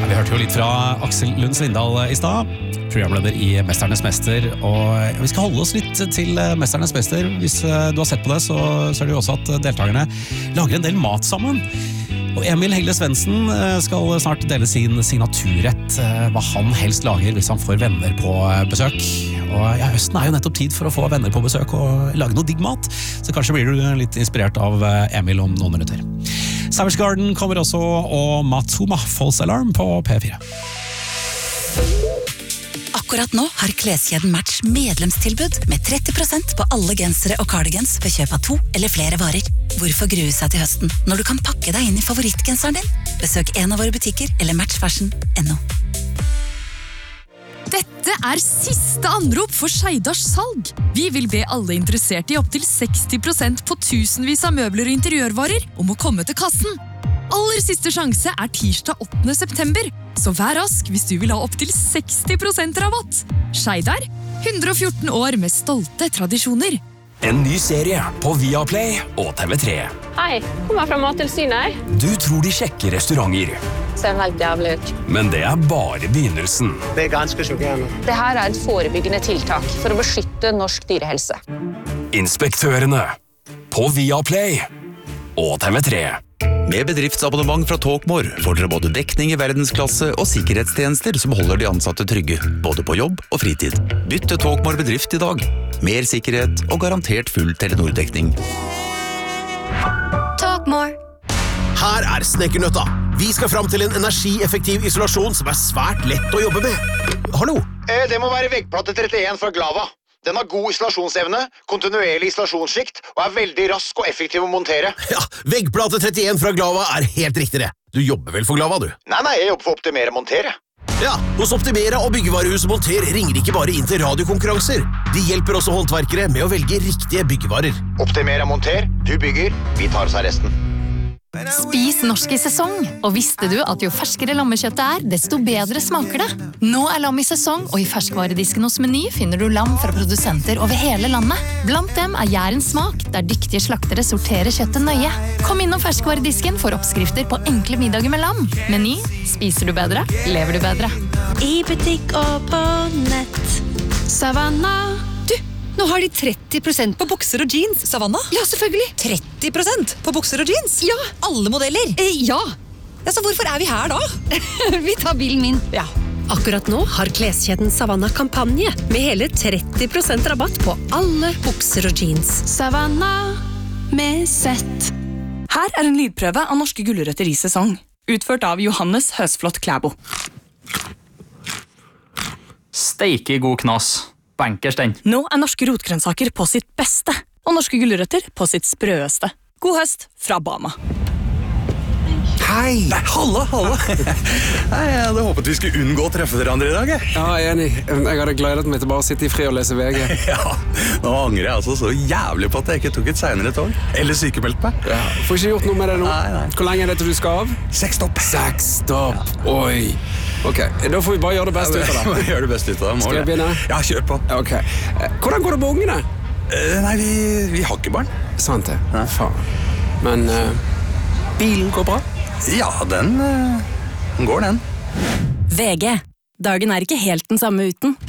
Vi hørte jo litt fra Aksel Lund Svindal I stad, programleder I Mesternes Mester, og vi skal holde oss litt til Mesternes Mester. Hvis du har sett på det, så er det jo også at deltakerne lager en del mat sammen. Og Emil Hegle Svendsen skal snart dele sin signaturrett, hva han helst lager hvis han får venner på besøk. Og ja, høsten jo nettopp tid for å få venner på besøk og lage noe digg mat, så kanskje blir du litt inspirert av Emil om noen minutter. Savage Garden kommer også, og Matoma False Alarm på P4. Akkurat nå har kleskjeden Match medlemstilbud med 30% på alle gensere og cardigans ved kjøp av 2 eller flere varer. Hvorfor grue seg til høsten når du kan pakke deg inn I favorittgenseren din? Besøk en av våre butikker eller matchfashion.no. Dette siste anrop for Skeidars salg. Vi vil be alle interesserte I opptil 60% på tusenvis av møbler og interiørvarer om å komme til kassen. Aller siste sjanse tirsdag 8. september, så vær rask hvis du vil ha opptil 60% rabatt. Skeidar, 114 år med stolte tradisjoner. En ny serie på Viaplay og TV3. Hei, kommer fra Mattilsynet. Du tror de sjekker restauranter. Ser helt jævlig ut. Men det bare begynnelsen. Det ganske sjokkerende. Det her et forebyggende tiltak for å beskytte norsk dyrehelse. Inspektørene på Viaplay og TV3. Med bedriftsabonnement fra Talkmore får dere både dekning I verdensklasse og sikkerhetstjenester som holder de ansatte trygge, både på jobb og fritid. Bytt til Talkmore bedrift I dag. Mer sikkerhet og garantert full Telenor-dekning. Talkmore. Her Snekkernøtta. Vi skal fram til en energieffektiv isolasjon som svært lett å jobbe med. Hallo? Det må være veggplate 31 fra Glava. Den har god isolasjonsevne, kontinuerlig isolasjonsskikt og veldig rask og effektiv å montere. Ja, veggplate 31 fra Glava helt riktig det. Du jobber vel for Glava, du? Nei, jeg jobber for Optimera Montere. Ja, hos Optimera og Byggevarehuset Monter ringer ikke bare inn til radiokonkurranser. De hjelper også håndverkere med å velge riktige byggevarer. Optimera Monter, du bygger, vi tar oss av resten. Spis norsk I sesong, og visste du at jo ferskere lammekjøttet desto bedre smaker det? Nå lam I sesong, og I ferskvaredisken hos Meny finner du lam fra produsenter over hele landet. Blant dem Jærens smak, der dyktige slaktere sorterer kjøttet nøye. Kom innom ferskvaredisken for oppskrifter på enkle middager med lam. Meny, spiser du bedre, lever du bedre. I butikk og på nett. Savannah. Nå har de 30% på bukser og jeans, Savannah. Ja, selvfølgelig. 30% på bukser og jeans? Ja. Alle modeller? Ja. Så hvorfor vi her da? Vi tar bilen min. Ja. Akkurat nå har kleskjeden Savannah kampanje med hele 30% rabatt på alle bukser og jeans. Savannah med sett. Her en lydprøve av norske gulrøtter I sesong, utført av Johannes Høsflot Klæbo. Steike god knas. Bankers den. Nå norske rotgrønnsaker på sitt beste, og norske gulrøtter på sitt sprøeste. God høst fra Bama. Hei! Nei, halla! Nei, jeg hadde håpet vi skulle unngå å treffe hverandre I dag. Ja, jeg enig. Jeg hadde gledet meg til bare å sitte I fri og lese VG. Ja, nå angrer jeg altså så jævlig på at jeg ikke tok et senere tog. Eller sykemeldt meg. Ja, får ikke gjort noe med det nå. Nei. Hvor lenge det til du skal av? 6 stopp. 6 stopp. Ja. Oi. Ok, da får vi bare gjøre det beste ut av det. Gjør det beste ut av det. Skal jeg begynne? Ja, kjør på. Ok. Hvordan går det med ungene? Nei, vi har ikke barn. Sant det. Ja. Faen. Men bilen går bra? Ja, den går den. VG. Dagen ikke helt den samme uten.